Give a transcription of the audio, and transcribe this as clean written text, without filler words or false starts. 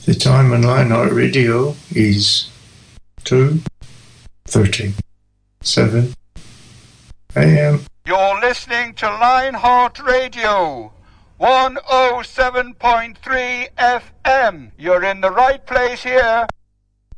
The time on Lionheart Radio is 2:37 a.m. You're listening to Lionheart Radio, 107.3 FM. You're in the right place here.